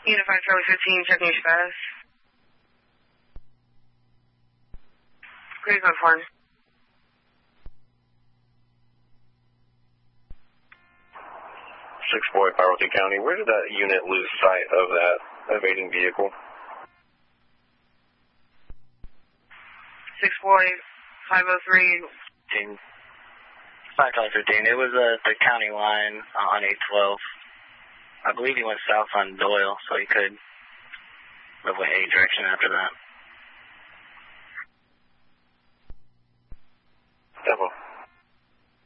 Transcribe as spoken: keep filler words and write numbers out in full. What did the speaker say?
Unified Charlie fifteen, checking your status. Great, go for it. six four eight, Piracy County. Where did that unit lose sight of that evading vehicle? six four eight, five oh three. Team. five Charlie fifteen. It was uh, the county line uh, on eight twelve. I believe he went south on Doyle, so he could have went A direction after that.